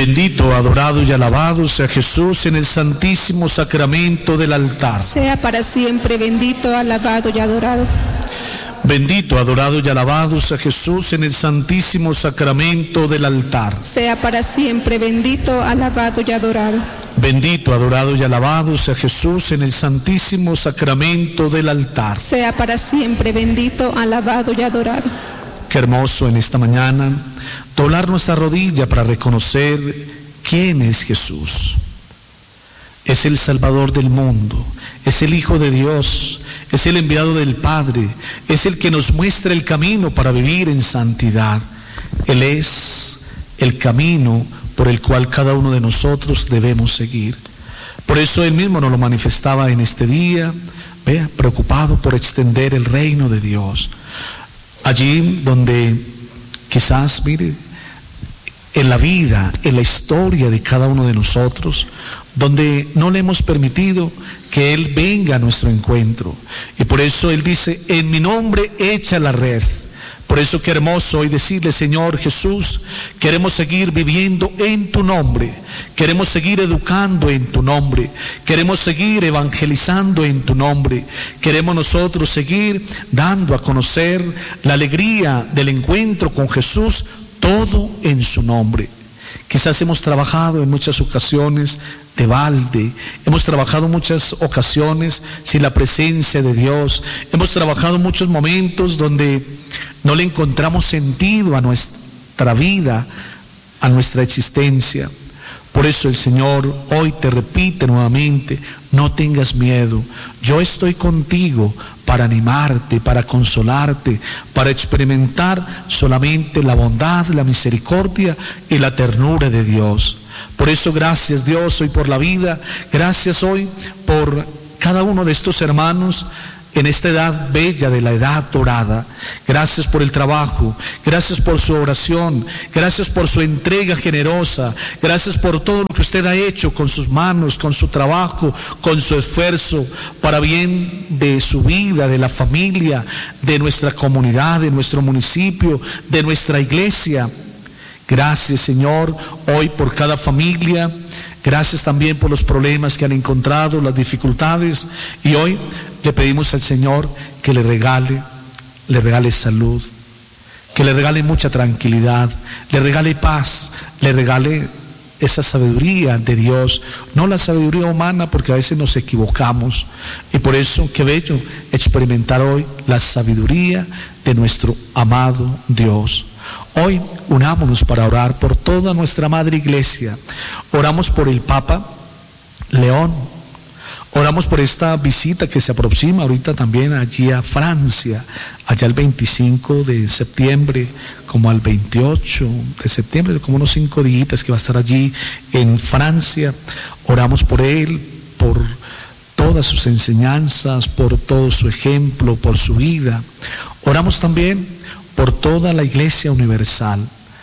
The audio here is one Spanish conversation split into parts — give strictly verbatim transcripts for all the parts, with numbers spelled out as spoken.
Bendito, adorado y alabado sea Jesús en el santísimo sacramento del altar. Sea para siempre bendito, alabado y adorado. Bendito, adorado y alabado sea Jesús en el santísimo sacramento del altar. Sea para siempre bendito, alabado y adorado. Bendito, adorado y alabado sea Jesús en el santísimo sacramento del altar. Sea para siempre bendito, alabado y adorado. Qué hermoso en esta mañana doblar nuestra rodilla para reconocer quién es Jesús. Es el Salvador del mundo, es el Hijo de Dios, es el enviado del Padre, es el que nos muestra el camino para vivir en santidad. Él es el camino por el cual cada uno de nosotros debemos seguir. Por eso Él mismo nos lo manifestaba en este día, vea, preocupado por extender el reino de Dios. Allí donde quizás, mire, en la vida, en la historia de cada uno de nosotros, donde no le hemos permitido que Él venga a nuestro encuentro. Y por eso Él dice, en mi nombre echa la red. Por eso qué hermoso hoy decirle, Señor Jesús, queremos seguir viviendo en tu nombre, queremos seguir educando en tu nombre, queremos seguir evangelizando en tu nombre, queremos nosotros seguir dando a conocer la alegría del encuentro con Jesús, todo en su nombre. Quizás hemos trabajado en muchas ocasiones de balde, hemos trabajado muchas ocasiones sin la presencia de Dios, hemos trabajado muchos momentos donde no le encontramos sentido a nuestra vida, a nuestra existencia. Por eso el Señor hoy te repite nuevamente, no tengas miedo, yo estoy contigo para animarte, para consolarte, para experimentar solamente la bondad, la misericordia y la ternura de Dios. Por eso gracias Dios hoy por la vida, gracias hoy por cada uno de estos hermanos en esta edad bella de la edad dorada. Gracias por el trabajo, gracias por su oración, gracias por su entrega generosa, gracias por todo lo que usted ha hecho con sus manos, con su trabajo, con su esfuerzo, para bien de su vida, de la familia, de nuestra comunidad, de nuestro municipio, de nuestra iglesia. Gracias Señor, hoy por cada familia. Gracias también por los problemas que han encontrado, las dificultades. Y hoy le pedimos al Señor que le regale, le regale salud, que le regale mucha tranquilidad, le regale paz, le regale esa sabiduría de Dios, no la sabiduría humana, porque a veces nos equivocamos. Y por eso, qué bello experimentar hoy la sabiduría de nuestro amado Dios. Hoy unámonos para orar por toda nuestra madre iglesia. Oramos por el Papa León. Oramos por esta visita que se aproxima ahorita también allí a Francia, allá el veinticinco de septiembre, como al veintiocho de septiembre, como unos cinco días que va a estar allí en Francia. Oramos por él, por todas sus enseñanzas, por todo su ejemplo, por su vida. Oramos también por toda la Iglesia Universal.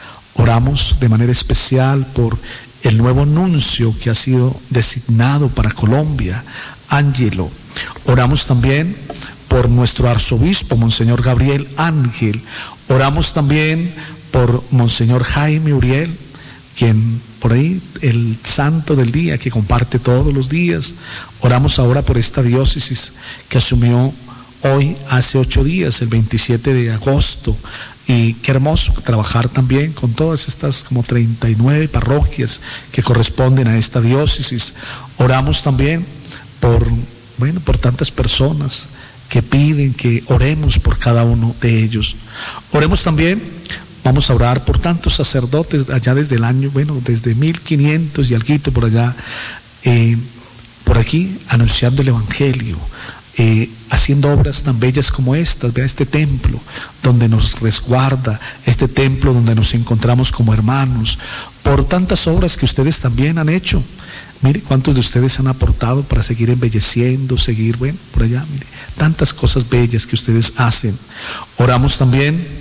Oramos de manera especial por el nuevo nuncio que ha sido designado para Colombia, Ángelo. Oramos también por nuestro arzobispo, Monseñor Gabriel Ángel. Oramos también por Monseñor Jaime Uriel, quien por ahí, el santo del día que comparte todos los días. Oramos ahora por esta diócesis que asumió hoy, hace ocho días, el veintisiete de agosto, y qué hermoso trabajar también con todas estas como treinta y nueve parroquias que corresponden a esta diócesis. Oramos también por, bueno, por tantas personas que piden que oremos por cada uno de ellos. Oremos también, vamos a orar por tantos sacerdotes allá desde el año, bueno, desde mil quinientos y alguito por allá, eh, por aquí, anunciando el Evangelio. Eh, haciendo obras tan bellas como estas. Vea este templo donde nos resguarda, este templo donde nos encontramos como hermanos, por tantas obras que ustedes también han hecho. Mire cuántos de ustedes han aportado para seguir embelleciendo, seguir, bueno, por allá, mire, tantas cosas bellas que ustedes hacen. Oramos también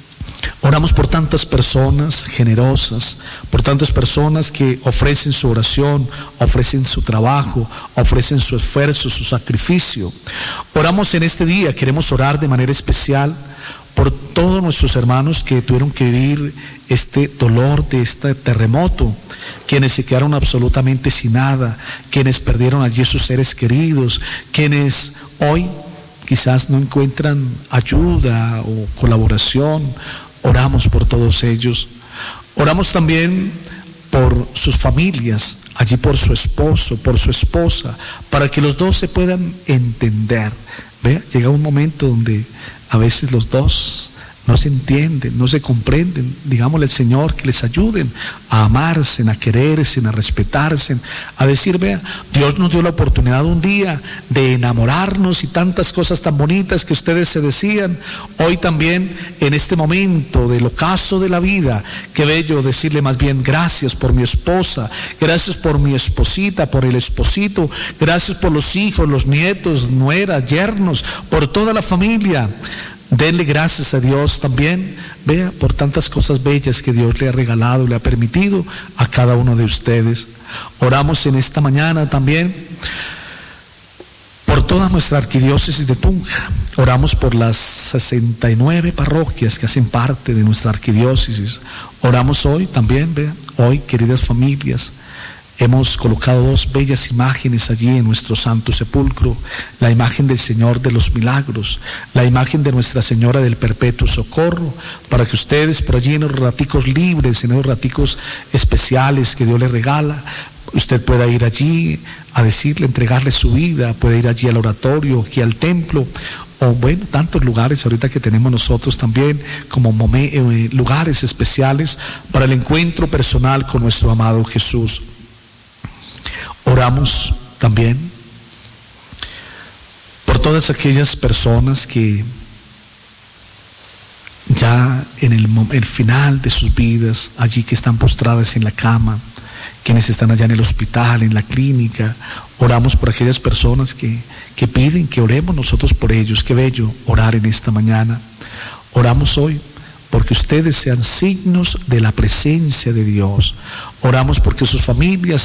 Oramos por tantas personas generosas, por tantas personas que ofrecen su oración, ofrecen su trabajo, ofrecen su esfuerzo, su sacrificio. Oramos en este día, queremos orar de manera especial por todos nuestros hermanos que tuvieron que vivir este dolor de este terremoto. quienes se quedaron absolutamente sin nada, quienes perdieron allí sus seres queridos, quienes hoy quizás no encuentran ayuda o colaboración. Oramos por todos ellos. Oramos también por sus familias, allí por su esposo, por su esposa, para que los dos se puedan entender. Vea, llega un momento donde a veces los dos no se entienden, no se comprenden. Digámosle al Señor que les ayuden a amarse, a quererse, a respetarse, a decir, vea, Dios nos dio la oportunidad un día de enamorarnos y tantas cosas tan bonitas que ustedes se decían. Hoy también, en este momento del ocaso de la vida, qué bello decirle más bien gracias por mi esposa, gracias por mi esposita, por el esposito, gracias por los hijos, los nietos, nueras, yernos, por toda la familia. Denle gracias a Dios también, vea, por tantas cosas bellas que Dios le ha regalado, le ha permitido a cada uno de ustedes. Oramos en esta mañana también por toda nuestra arquidiócesis de Tunja. Oramos por las sesenta y nueve parroquias que hacen parte de nuestra arquidiócesis. Oramos hoy también, vea, hoy, queridas familias, hemos colocado dos bellas imágenes allí en nuestro Santo Sepulcro: la imagen del Señor de los Milagros, la imagen de Nuestra Señora del Perpetuo Socorro, para que ustedes por allí en los raticos libres, en los raticos especiales que Dios les regala, usted pueda ir allí a decirle, entregarle su vida, puede ir allí al oratorio, aquí al templo, o bueno, tantos lugares ahorita que tenemos nosotros también como momen- eh, lugares especiales para el encuentro personal con nuestro amado Jesús. Oramos también por todas aquellas personas que ya en el, el final de sus vidas, allí que están postradas en la cama, quienes están allá en el hospital, en la clínica. Oramos por aquellas personas que, que piden que oremos nosotros por ellos. Qué bello orar en esta mañana. Oramos hoy porque ustedes sean signos de la presencia de Dios. Oramos porque sus familias